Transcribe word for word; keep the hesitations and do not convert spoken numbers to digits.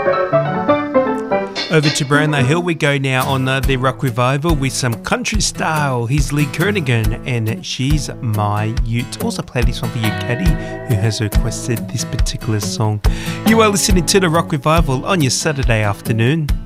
Over to Brownlow Hill we go now on uh, the Rock Revival with some country style. Here's Lee Kernaghan and She's My Ute. Also play this one for you, Caddy, who has requested this particular song. You are listening to the Rock Revival on your Saturday afternoon.